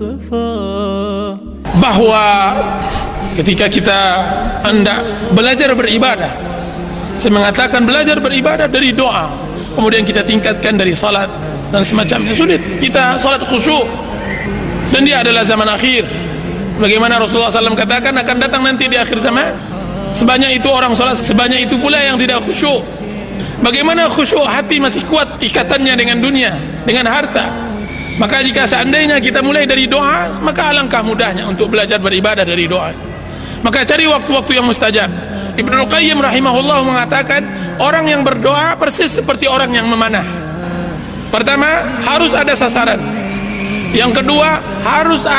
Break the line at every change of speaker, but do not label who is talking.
bahwa ketika kita hendak belajar beribadah, saya mengatakan belajar beribadah dari doa, kemudian kita tingkatkan dari salat dan semacamnya. Sulit kita salat khusyuk, dan dia adalah zaman akhir. Bagaimana Rasulullah SAW katakan akan datang nanti di akhir zaman, sebanyak itu orang salat, sebanyak itu pula yang tidak khusyuk. Bagaimana khusyuk? Hati masih kuat ikatannya dengan dunia, dengan harta. Maka jika seandainya kita mulai dari doa, maka alangkah mudahnya untuk belajar beribadah dari doa. Maka cari waktu-waktu yang mustajab. Ibnu Qayyim rahimahullah mengatakan, orang yang berdoa persis seperti orang yang memanah. Pertama, harus ada sasaran. Yang kedua, harus